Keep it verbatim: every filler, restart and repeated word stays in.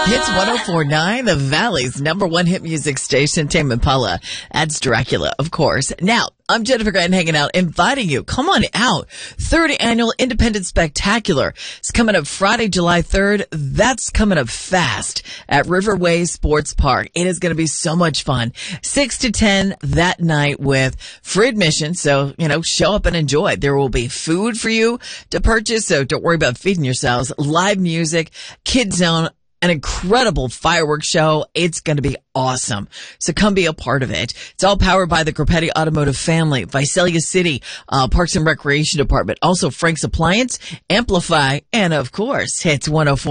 Hits one oh four point nine, the Valley's number one hit music station. Tame Impala adds Dracula, of course. Now, I'm Jennifer Granton hanging out, inviting you. Come on out. Third annual Independent Spectacular. It's coming up Friday, July third. That's coming up fast at Riverway Sports Park. It is going to be so much fun. six to ten that night with free admission. So, you know, show up and enjoy. There will be food for you to purchase. So don't worry about feeding yourselves. Live music, Kids Zone, an incredible fireworks show. It's going to be awesome. So come be a part of it. It's all powered by the Grupetti Automotive family, Visalia City, uh, Parks and Recreation Department, also Frank's Appliance, Amplify, and of course, Hits one oh four.